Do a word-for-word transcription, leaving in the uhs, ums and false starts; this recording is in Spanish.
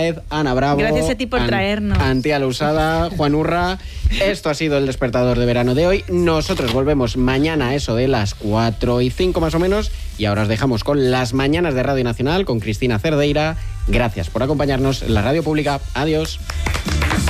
Baez, Ana Bravo. Gracias a ti por An- traernos. Antía Lousada, Juan Urra. Esto ha sido el despertador de verano de hoy. Nosotros volvemos mañana a eso de las cuatro y cinco más o menos. Y ahora os dejamos con las mañanas de Radio Nacional con Cristina Cerdeira. Gracias por acompañarnos en la radio pública. Adiós.